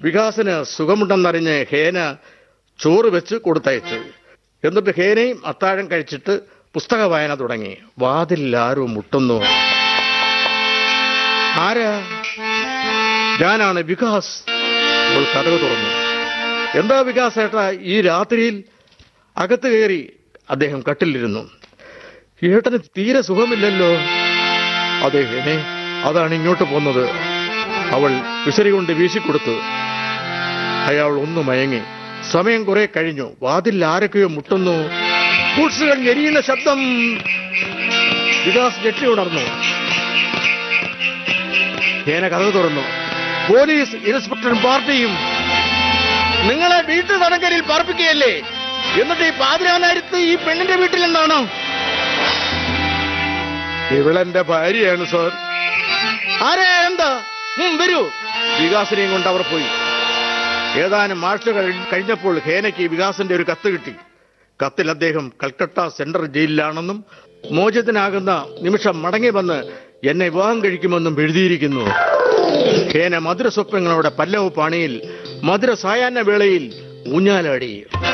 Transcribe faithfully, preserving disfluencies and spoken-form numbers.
വികാസിന് സുഖമുണ്ടെന്നറിഞ്ഞ് ഹേന ചോറ് വെച്ച് കൊടുത്തയച്ചു. എന്നിട്ട് ഹേനയും അത്താഴം കഴിച്ചിട്ട് പുസ്തക വായന തുടങ്ങി. വാതിൽ ആരോ മുട്ടുന്നു. ആരാ? ഞാനാണ്, വികാസ്. അവൾ കതക് തുറന്നു. എന്താ വികാസ് ഏട്ടാ ഈ രാത്രിയിൽ? അകത്ത് കയറി അദ്ദേഹം കട്ടിലിരുന്നു. ഏട്ടന് തീരെ സുഖമില്ലല്ലോ. അതെ ഹേനെ, അതാണ് ഇങ്ങോട്ട് പോന്നത്. അവൾ വിശറി കൊണ്ട് വീശിക്കൊടുത്തു. അയാൾ ഒന്ന് മയങ്ങി. സമയം കുറെ കഴിഞ്ഞു. വാതിൽ ആരൊക്കെയോ മുട്ടുന്നു. ബൂട്ട്സുകൾ എരിയുന്ന ശബ്ദം. വികാസ് ഞെട്ടി ഉണർന്നു. ഹേന കതക് തുറന്നു. പോലീസ് ഇൻസ്പെക്ടർ പാർട്ടിയും. നിങ്ങളെ വീട്ടു തടങ്കലിൽ പാർപ്പിക്കുകയല്ലേ? എന്നിട്ട് ഈ പാതിരാനേരത്ത് ഈ പെണ്ണിന്റെ വീട്ടിൽ നിന്നാണോ? ഇവളെന്റെ ഭാര്യയാണ് സാർ. ആരെ? എന്താ? വരൂ. വികാസിനെയും കൊണ്ട് അവർ പോയി. ഏതാനും ആഴ്ചകൾ കഴിഞ്ഞപ്പോൾ ഹേനയ്ക്ക് വികാസിന്റെ ഒരു കത്ത് കിട്ടി. കത്തിൽ അദ്ദേഹം കൽക്കട്ട സെൻട്രൽ ജയിലിലാണെന്നും മോചിതനാകുന്ന നിമിഷം മടങ്ങി വന്ന് എന്നെ വിവാഹം കഴിക്കുമെന്നും എഴുതിയിരിക്കുന്നു. ഹേന മധുര സ്വപ്നങ്ങളുടെ പല്ലവ പാണിയിൽ മധുര സായാഹ്ന വേളയിൽ ഊഞ്ഞാലാടി.